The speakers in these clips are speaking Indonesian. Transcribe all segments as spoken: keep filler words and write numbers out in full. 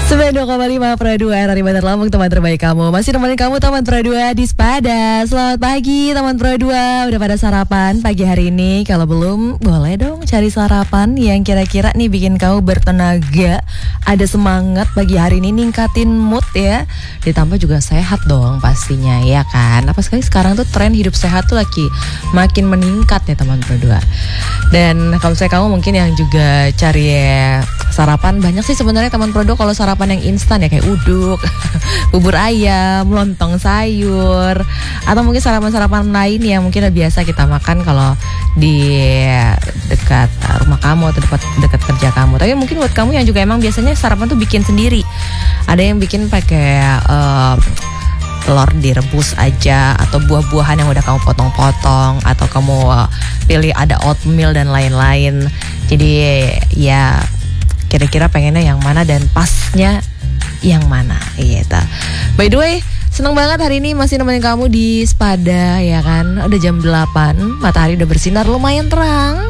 sembilan puluh dua koma lima Pro dua R R I Bandar Lampung, teman terbaik kamu. Masih nemenin kamu teman Pro dua di Sepada. Selamat pagi teman Pro dua. Udah pada sarapan pagi hari ini? Kalau belum, boleh dong cari sarapan yang kira-kira nih bikin kamu bertenaga, ada semangat pagi hari ini, ningkatin mood ya. Ditambah juga sehat dong pastinya ya kan. Apa sekali sekarang tuh tren hidup sehat tuh lagi makin meningkat ya teman Pro dua. Dan kalau saya kamu mungkin yang juga cari ya, sarapan banyak sih sebenarnya teman Pro dua. Kalau sarapan yang instan ya kayak uduk, bubur ayam, lontong sayur, atau mungkin sarapan-sarapan lain yang mungkin biasa kita makan kalau di dekat rumah kamu atau dekat dekat kerja kamu. Tapi mungkin buat kamu yang juga emang biasanya sarapan tuh bikin sendiri. Ada yang bikin pakai uh, telur direbus aja, atau buah-buahan yang udah kamu potong-potong, atau kamu uh, pilih ada oatmeal dan lain-lain. Jadi ya kira-kira pengennya yang mana dan pasnya yang mana gitu. By the way, seneng banget hari ini masih nemenin kamu di Sepada ya kan. Udah jam delapan, matahari udah bersinar lumayan terang.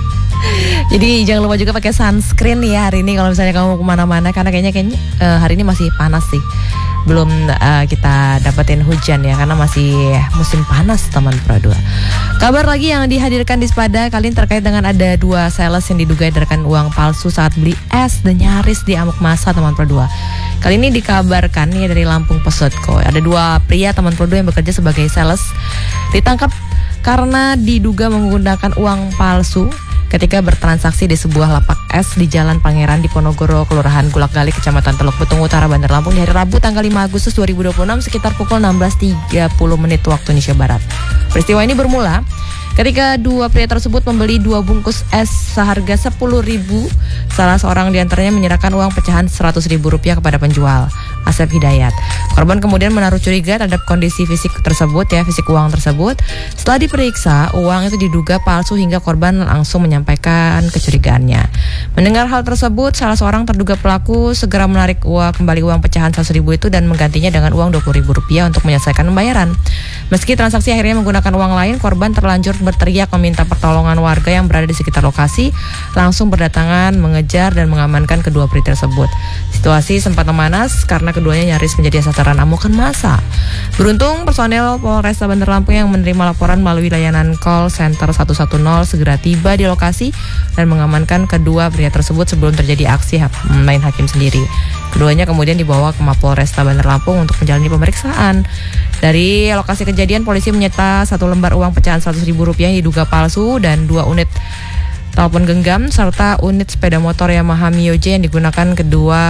Jadi jangan lupa juga pakai sunscreen ya hari ini kalau misalnya kamu kemana-mana, karena kayaknya kayaknya uh, hari ini masih panas sih. Belum uh, kita dapetin hujan ya, karena masih musim panas teman Pro dua. Kabar lagi yang dihadirkan di Sepada kali ini terkait dengan ada dua sales yang diduga edarkan uang palsu saat beli es dan nyaris diamuk massa teman Pro dua. Kali ini dikabarkan ya dari Lampung Pesotco, ada dua pria teman Pro dua yang bekerja sebagai sales ditangkap karena diduga menggunakan uang palsu ketika bertransaksi di sebuah lapak es di Jalan Pangeran Diponegoro, Kelurahan Gulak-Galik, Kecamatan Teluk Betung Utara, Bandar Lampung di hari Rabu tanggal lima Agustus dua ribu dua puluh enam sekitar pukul enam belas tiga puluh menit waktu Indonesia Barat. Peristiwa ini bermula ketika dua pria tersebut membeli dua bungkus es seharga sepuluh ribu. Salah seorang diantaranya menyerahkan uang pecahan seratus ribu rupiah kepada penjual, Asep Hidayat. Korban kemudian menaruh curiga terhadap kondisi fisik tersebut ya, fisik uang tersebut. Setelah diperiksa, uang itu diduga palsu hingga korban langsung menyampaikan kecurigaannya. Mendengar hal tersebut, salah seorang terduga pelaku segera menarik uang kembali uang pecahan seratus ribu itu dan menggantinya dengan uang dua puluh ribu rupiah untuk menyelesaikan pembayaran. Meski transaksi akhirnya menggunakan uang lain, korban terlanjur berteriak meminta pertolongan warga yang berada di sekitar lokasi, langsung berdatangan mengejar dan mengamankan kedua pria tersebut. Situasi sempat memanas karena keduanya nyaris menjadi sasaran amukan massa. Beruntung personel Polresta Bandar Lampung yang menerima laporan melalui layanan call center seratus sepuluh segera tiba di lokasi dan mengamankan kedua pria tersebut sebelum terjadi aksi main hakim sendiri. Keduanya kemudian dibawa ke Mapolresta Bandar Lampung untuk menjalani pemeriksaan. Dari lokasi kejadian, polisi menyita satu lembar uang pecahan seratus ribu rupiah yang diduga palsu dan dua unit telepon genggam serta unit sepeda motor Yamaha Mio J yang digunakan kedua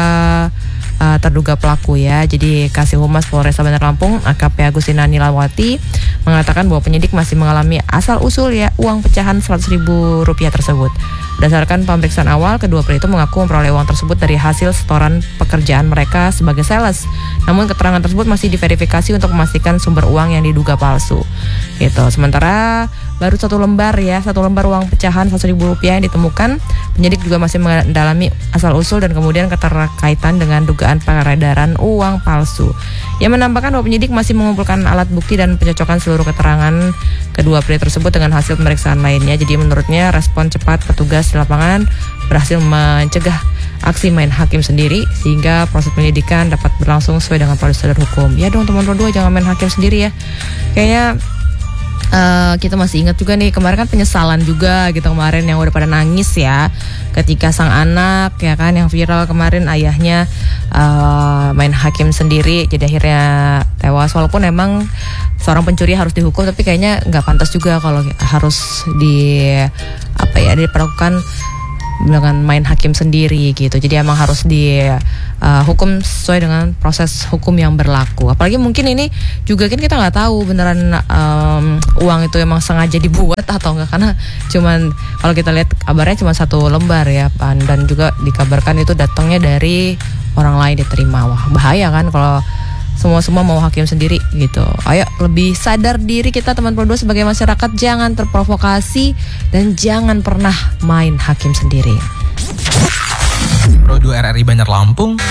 uh, terduga pelaku ya. Jadi Kasih Humas Polresta Bandar Lampung A K P Agustina Nilawati mengatakan bahwa penyidik masih mengalami asal usul ya uang pecahan seratus ribu rupiah tersebut. Berdasarkan pemeriksaan awal, kedua pria itu mengaku memperoleh uang tersebut dari hasil setoran pekerjaan mereka sebagai sales. Namun keterangan tersebut masih diverifikasi untuk memastikan sumber uang yang diduga palsu. Gitu. Sementara baru satu lembar ya, satu lembar uang pecahan seratus ribu rupiah yang ditemukan. Penyidik juga masih mendalami asal usul dan kemudian keterkaitan dengan dugaan peredaran uang palsu. Yang menambahkan bahwa penyidik masih mengumpulkan alat bukti dan pencocokan seluruh keterangan kedua pria tersebut dengan hasil pemeriksaan lainnya. Jadi menurutnya respon cepat petugas di lapangan berhasil mencegah aksi main hakim sendiri sehingga proses penyidikan dapat berlangsung sesuai dengan prosedur hukum. Ya dong teman-teman dua, jangan main hakim sendiri ya. Kayaknya Uh, kita masih ingat juga nih kemarin kan penyesalan juga gitu kemarin yang udah pada nangis ya ketika sang anak ya kan yang viral kemarin ayahnya uh, main hakim sendiri jadi akhirnya tewas. Walaupun emang seorang pencuri harus dihukum, tapi kayaknya nggak pantas juga kalau harus di apa ya diperlakukan dengan main hakim sendiri gitu. Jadi emang harus dihukum uh, sesuai dengan proses hukum yang berlaku. Apalagi mungkin ini juga kan kita nggak tahu beneran um, uang itu emang sengaja dibuat atau enggak, karena cuman kalau kita lihat kabarnya cuma satu lembar ya Pan, dan juga dikabarkan itu datangnya dari orang lain diterima. Wah bahaya kan kalau semua-semua mau hakim sendiri gitu. Ayo lebih sadar diri kita teman Pro dua sebagai masyarakat, jangan terprovokasi dan jangan pernah main hakim sendiri. Pro dua R R I Bandar Lampung.